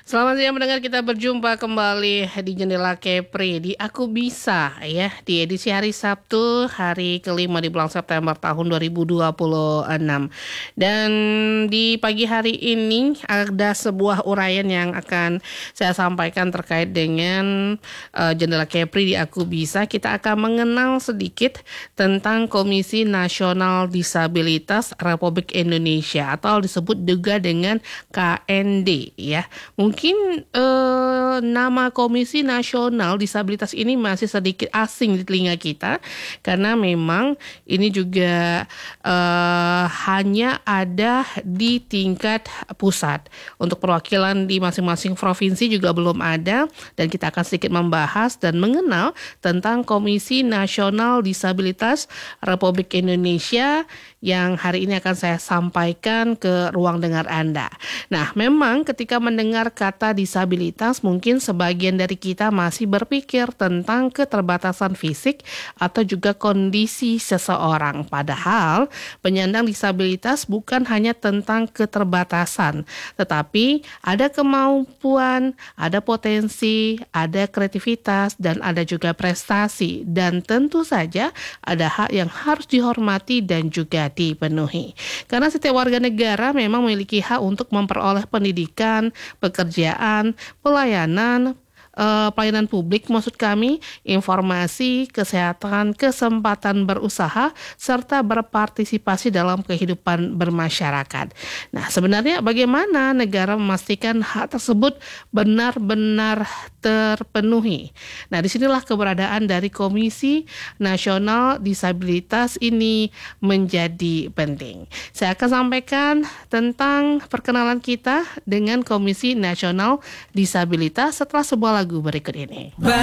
Selamat siang mendengar, kita berjumpa kembali di Jendela Kepri di Aku Bisa ya, di edisi hari Sabtu, hari kelima di bulan September tahun 2026. Dan di pagi hari ini ada sebuah uraian yang akan saya sampaikan terkait dengan Jendela Kepri di Aku Bisa. Kita akan mengenal sedikit tentang Komisi Nasional Disabilitas Republik Indonesia atau disebut juga dengan KND ya. Mungkin nama Komisi Nasional Disabilitas ini masih sedikit asing di telinga kita karena memang ini juga hanya ada di tingkat pusat. Untuk perwakilan di masing-masing provinsi juga belum ada, dan kita akan sedikit membahas dan mengenal tentang Komisi Nasional Disabilitas Republik Indonesia yang hari ini akan saya sampaikan ke ruang dengar Anda. Nah, memang ketika mendengar kata disabilitas, mungkin sebagian dari kita masih berpikir tentang keterbatasan fisik atau juga kondisi seseorang. Padahal, penyandang disabilitas bukan hanya tentang keterbatasan, tetapi ada kemampuan, ada potensi, ada kreativitas, dan ada juga prestasi. Dan tentu saja ada hak yang harus dihormati dan juga dipenuhi. Karena setiap warga negara memang memiliki hak untuk memperoleh pendidikan, pekerjaan, pelayanan publik maksud kami, informasi, kesehatan, kesempatan berusaha, serta berpartisipasi dalam kehidupan bermasyarakat. Nah, sebenarnya bagaimana negara memastikan hak tersebut benar-benar terpenuhi? Nah, disinilah keberadaan dari Komisi Nasional Disabilitas ini menjadi penting. Saya akan sampaikan tentang perkenalan kita dengan Komisi Nasional Disabilitas setelah sebuah lagu berikut ini.